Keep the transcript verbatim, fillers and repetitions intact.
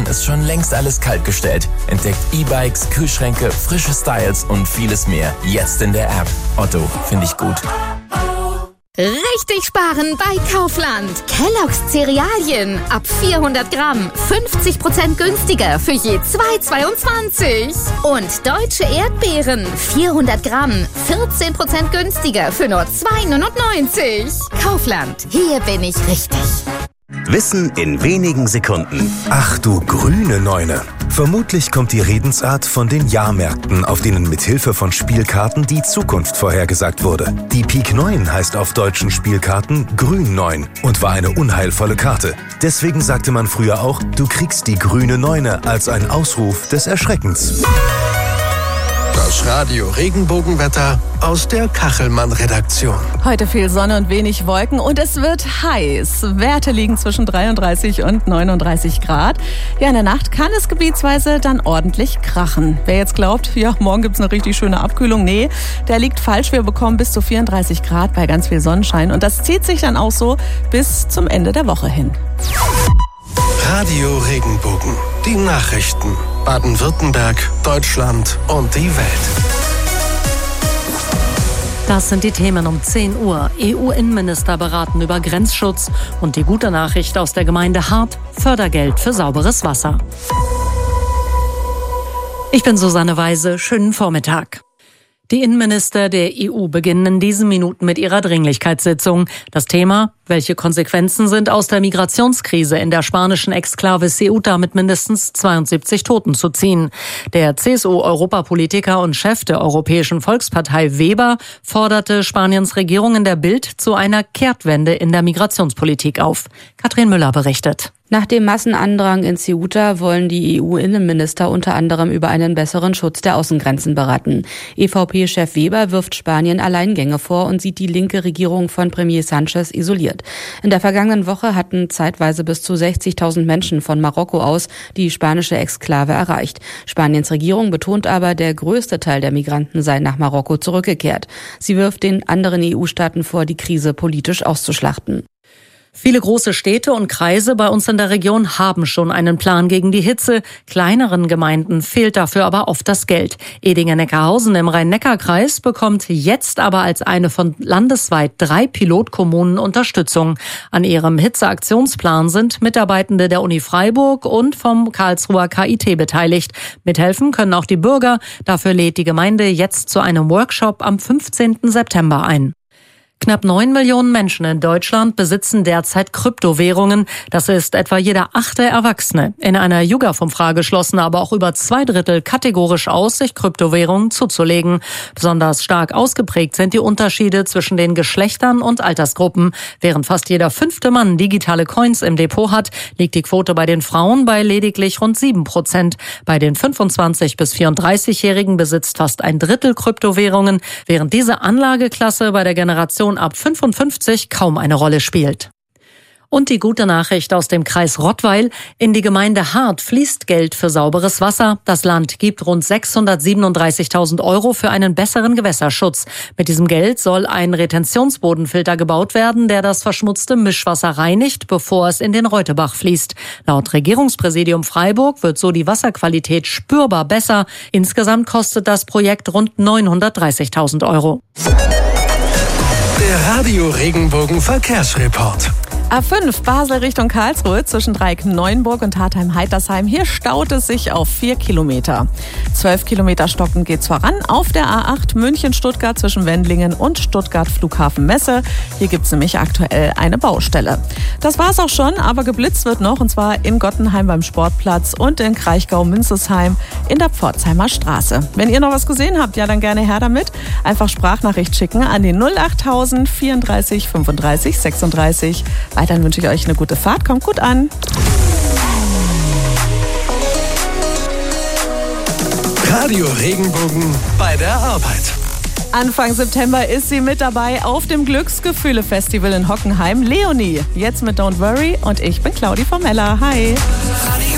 ist schon längst alles kaltgestellt. Entdeckt E-Bikes, Kühlschränke, frische Styles und vieles mehr. Jetzt in der App. Otto, finde ich gut. Richtig sparen bei Kaufland. Kellogg's Cerealien ab vierhundert Gramm fünfzig Prozent günstiger für je zwei Euro zweiundzwanzig. Und deutsche Erdbeeren vierhundert Gramm vierzehn Prozent günstiger für nur zwei Euro neunundneunzig. Kaufland, hier bin ich richtig. Wissen in wenigen Sekunden. Ach du grüne Neune. Vermutlich kommt die Redensart von den Jahrmärkten, auf denen mithilfe von Spielkarten die Zukunft vorhergesagt wurde. Die Pik neun heißt auf deutschen Spielkarten Grün neun und war eine unheilvolle Karte. Deswegen sagte man früher auch, du kriegst die grüne Neune als ein Ausruf des Erschreckens. Das Radio Regenbogenwetter aus der Kachelmann-Redaktion. Heute viel Sonne und wenig Wolken und es wird heiß. Werte liegen zwischen dreiunddreißig und neununddreißig Grad. Ja, in der Nacht kann es gebietsweise dann ordentlich krachen. Wer jetzt glaubt, ja, morgen gibt's eine richtig schöne Abkühlung, nee, der liegt falsch. Wir bekommen bis zu vierunddreißig Grad bei ganz viel Sonnenschein und das zieht sich dann auch so bis zum Ende der Woche hin. Radio Regenbogen. Die Nachrichten. Baden-Württemberg, Deutschland und die Welt. Das sind die Themen um zehn Uhr. E U-Innenminister beraten über Grenzschutz und die gute Nachricht aus der Gemeinde Hart: Fördergeld für sauberes Wasser. Ich bin Susanne Weise. Schönen Vormittag. Die Innenminister der E U beginnen in diesen Minuten mit ihrer Dringlichkeitssitzung. Das Thema: Welche Konsequenzen sind aus der Migrationskrise in der spanischen Exklave Ceuta mit mindestens zweiundsiebzig Toten zu ziehen? Der C S U-Europapolitiker und Chef der Europäischen Volkspartei Weber forderte Spaniens Regierung in der Bild zu einer Kehrtwende in der Migrationspolitik auf. Katrin Müller berichtet. Nach dem Massenandrang in Ceuta wollen die E U-Innenminister unter anderem über einen besseren Schutz der Außengrenzen beraten. E V P-Chef Weber wirft Spanien Alleingänge vor und sieht die linke Regierung von Premier Sánchez isoliert. In der vergangenen Woche hatten zeitweise bis zu sechzigtausend Menschen von Marokko aus die spanische Exklave erreicht. Spaniens Regierung betont aber, der größte Teil der Migranten sei nach Marokko zurückgekehrt. Sie wirft den anderen E U-Staaten vor, die Krise politisch auszuschlachten. Viele große Städte und Kreise bei uns in der Region haben schon einen Plan gegen die Hitze. Kleineren Gemeinden fehlt dafür aber oft das Geld. Edinger-Neckarhausen im Rhein-Neckar-Kreis bekommt jetzt aber als eine von landesweit drei Pilotkommunen Unterstützung. An ihrem Hitzeaktionsplan sind Mitarbeitende der Uni Freiburg und vom Karlsruher K I T beteiligt. Mithelfen können auch die Bürger. Dafür lädt die Gemeinde jetzt zu einem Workshop am fünfzehnten September ein. Knapp neun Millionen Menschen in Deutschland besitzen derzeit Kryptowährungen. Das ist etwa jeder achte Erwachsene. In einer YouGov-Umfrage schlossen aber auch über zwei Drittel kategorisch aus, sich Kryptowährungen zuzulegen. Besonders stark ausgeprägt sind die Unterschiede zwischen den Geschlechtern und Altersgruppen. Während fast jeder fünfte Mann digitale Coins im Depot hat, liegt die Quote bei den Frauen bei lediglich rund sieben Prozent. Bei den fünfundzwanzig- bis vierunddreißigjährigen besitzt fast ein Drittel Kryptowährungen, während diese Anlageklasse bei der Generation ab fünfundfünfzig kaum eine Rolle spielt. Und die gute Nachricht aus dem Kreis Rottweil: In die Gemeinde Hart fließt Geld für sauberes Wasser. Das Land gibt rund sechshundertsiebenunddreißigtausend Euro für einen besseren Gewässerschutz. Mit diesem Geld soll ein Retentionsbodenfilter gebaut werden, der das verschmutzte Mischwasser reinigt, bevor es in den Reutebach fließt. Laut Regierungspräsidium Freiburg wird so die Wasserqualität spürbar besser. Insgesamt kostet das Projekt rund neunhundertdreißigtausend Euro. Der Radio Regenbogen Verkehrsreport. A fünf Basel Richtung Karlsruhe zwischen Dreieck-Neuenburg und Hartheim-Heitersheim. Hier staut es sich auf vier Kilometer. Zwölf Kilometer stockend geht's voran auf der A acht München-Stuttgart zwischen Wendlingen und Stuttgart-Flughafen-Messe. Hier gibt's nämlich aktuell eine Baustelle. Das war's auch schon, aber geblitzt wird noch, und zwar in Gottenheim beim Sportplatz und in Kraichgau-Münzesheim in der Pforzheimer Straße. Wenn ihr noch was gesehen habt, ja dann gerne her damit. Einfach Sprachnachricht schicken an den null achttausend vierunddreißig fünfunddreißig sechsunddreißig. Weiterhin wünsche ich euch eine gute Fahrt. Kommt gut an. Radio Regenbogen bei der Arbeit. Anfang September ist sie mit dabei auf dem Glücksgefühle-Festival in Hockenheim. Leonie, jetzt mit Don't Worry, und ich bin Claudi Formella. Hi.